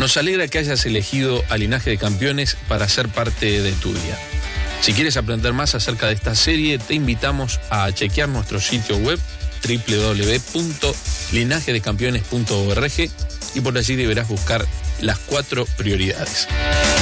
Nos alegra que hayas elegido a Linaje de Campeones para ser parte de tu día. Si quieres aprender más acerca de esta serie, te invitamos a chequear nuestro sitio web www.linajedecampeones.org y por allí deberás buscar las 4 prioridades.